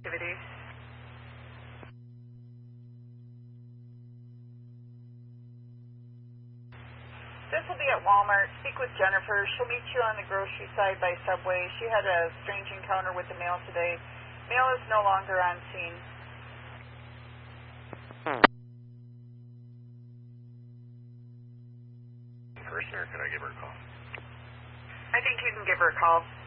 Activities. This will be at Walmart. Speak with Jennifer. She'll meet you on the grocery side by Subway. She had a strange encounter with the mail today. Mail is no longer on scene. Person, or can I give her a call? I think you can give her a call.